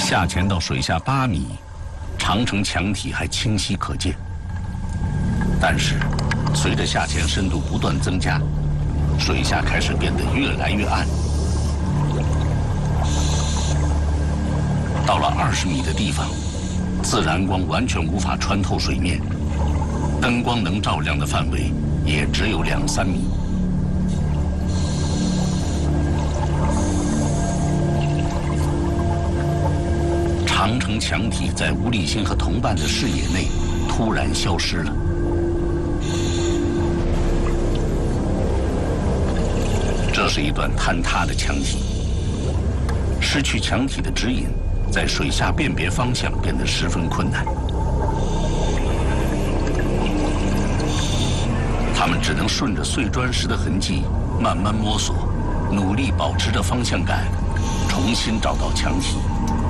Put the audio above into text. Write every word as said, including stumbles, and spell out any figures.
下潜到水下八米，长城墙体还清晰可见。但是，随着下潜深度不断增加，水下开始变得越来越暗。到了二十米的地方，自然光完全无法穿透水面，灯光能照亮的范围也只有两三米。长城墙体在吴立新和同伴的视野内突然消失了。这是一段坍塌的墙体，失去墙体的指引，在水下辨别方向变得十分困难。他们只能顺着碎砖石的痕迹慢慢摸索，努力保持着方向感，重新找到墙体。